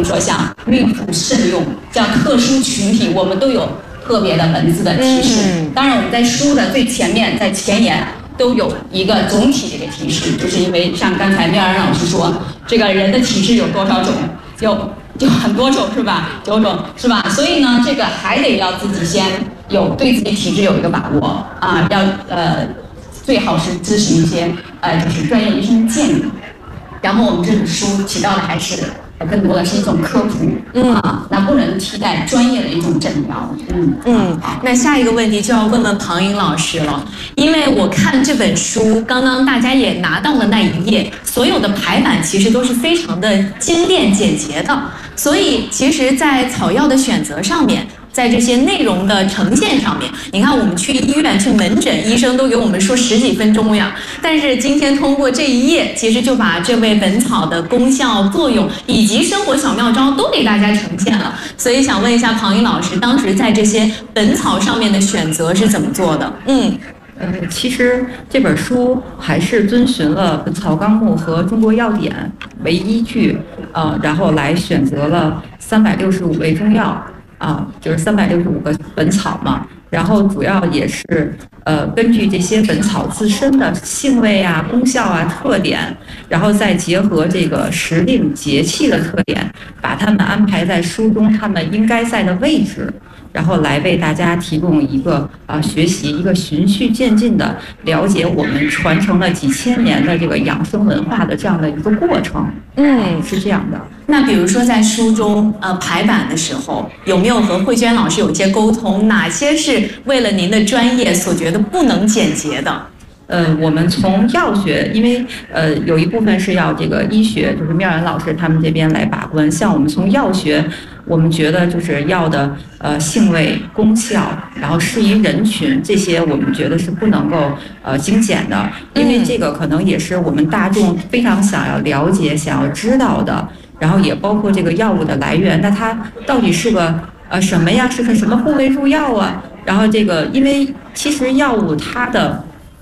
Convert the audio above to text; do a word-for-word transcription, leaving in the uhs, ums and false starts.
说像孕妇慎用，像特殊群体，我们都有特别的文字的提示。嗯、当然，我们在书的最前面，在前言都有一个总体的一个提示，就是因为像刚才妙然老师说，这个人的体质有多少种，有有很多种是吧？九种是吧？所以呢，这个还得要自己先有对自己体质有一个把握啊，要呃最好是咨询一些呃就是专业医生的建议。然后我们这本书提到的还是更多的是一种科普，嗯啊，那不能替代专业的一种诊疗，嗯嗯。那下一个问题就要问问庞颖老师了，因为我看这本书，刚刚大家也拿到了那一页，所有的排版其实都是非常的精炼简洁的，所以其实，在草药的选择上面。在这些内容的呈现上面，你看我们去医院去门诊，医生都给我们说十几分钟呀。但是今天通过这一页，其实就把这味本草的功效、作用以及生活小妙招都给大家呈现了。所以想问一下庞颖老师，当时在这些本草上面的选择是怎么做的？嗯。 呃，其实这本书还是遵循了《本草纲目》和《中国药典》为依据，呃，然后来选择了三百六十五味中药。啊，就是三百六十五个本草嘛，然后主要也是呃根据这些本草自身的性味啊、功效啊、特点，然后再结合这个时令节气的特点，把它们安排在书中它们应该在的位置，然后来为大家提供一个啊、呃、学习一个循序渐进的了解我们传承了几千年的这个养生文化的这样的一个过程。嗯，是这样的。 那比如说在书中呃排版的时候，有没有和慧娟老师有一些沟通？哪些是为了您的专业所觉得不能简洁的？ 呃，我们从药学，因为呃有一部分是要这个医学，就是妙然老师他们这边来把关。像我们从药学，我们觉得就是药的呃性味、功效，然后适宜人群这些，我们觉得是不能够呃精简的，因为这个可能也是我们大众非常想要了解、想要知道的。然后也包括这个药物的来源，那它到底是个呃什么呀？是个什么部位入药啊？然后这个，因为其实药物它的